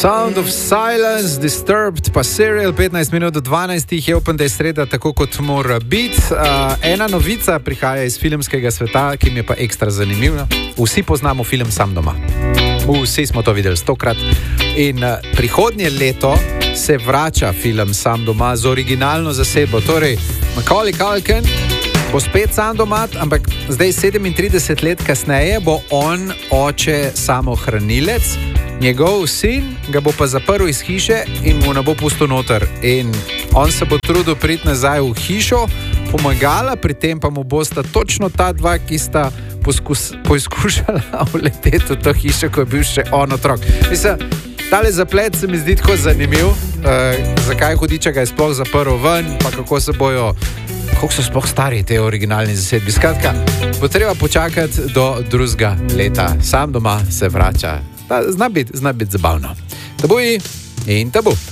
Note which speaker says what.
Speaker 1: Sound of Silence, Disturbed, pa Serial, 15 minut do 12, je upam, da je sreda tako, kot mora biti. Ena novica prihaja iz filmskega sveta, ki mi je pa ekstra zanimiva. Vsi poznamo film Sam doma. Vsi smo to videli 100krat. In prihodnje leto se vrača film Sam doma z originalno zasedbo. Torej, Macaulay Culkin bo spet sam doma, ampak zdaj 37 let kasneje bo on oče samohranilec. Njegov sin ga bo pa zaprl iz hiše in mu ne bo pustil noter. In on se bo trudil priti nazaj v hišo, pomagala, pri tem pa mu bosta točno ta dva, ki sta poizkušala uleteti v to hišo, ko je bil še on otrok. Mislim, tale zaplet se mi zdi tako zanimiv, zakaj hudiča ga je sploh zaprl ven, pa kako se bojo, koliko so sploh stari te originalni zasedbi. Skratka, bo treba počakati do drugega leta. Sam doma se vrača. Zna biti zabavno. Tabu in tabu.